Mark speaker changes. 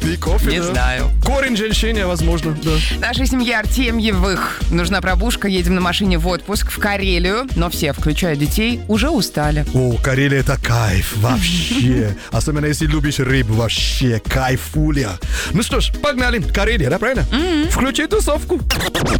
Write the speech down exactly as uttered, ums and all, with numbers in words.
Speaker 1: И кофе,
Speaker 2: Не
Speaker 1: да.
Speaker 2: знаю.
Speaker 1: Корень женщины, возможно, да.
Speaker 2: Нашей семье Артемьевых нужна пробужка. Едем на машине в отпуск в Карелию. Но все, включая детей, уже устали.
Speaker 1: О, Карелия — это кайф, вообще. Особенно если любишь рыбу, вообще кайфуля. Ну что ж, погнали. Карелия, да, правильно? Включи тусовку.